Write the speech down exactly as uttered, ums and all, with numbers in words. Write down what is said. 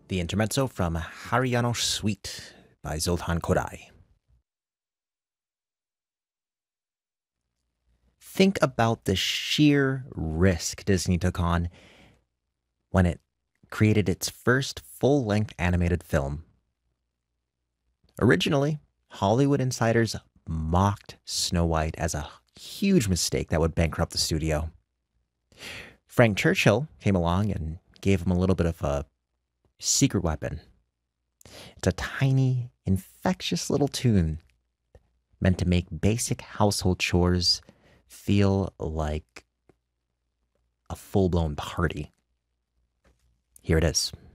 The intermezzo from Haryana Suite by Zoltan Koday. Think about the sheer risk Disney took on when it created its first full-length animated film. Originally, Hollywood insiders mocked Snow White as a huge mistake that would bankrupt the studio. Frank Churchill came along and gave him a little bit of a secret weapon. It's a tiny, infectious little tune meant to make basic household chores feel like a full-blown party. Here it is.